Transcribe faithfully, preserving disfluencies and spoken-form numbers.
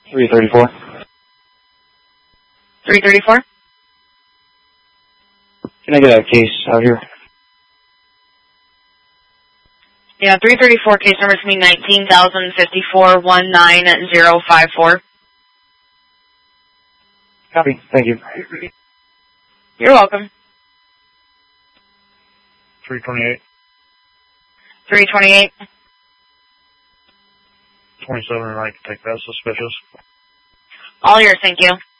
three thirty-four. three thirty-four? Can I get a case out here? Yeah, three thirty-four, case number is going to be nineteen thousand fifty-four one nine zero five four. Copy. Thank you. You're welcome. three twenty-eight. three twenty-eight. twenty-seven, and I can take that suspicious. All yours, thank you.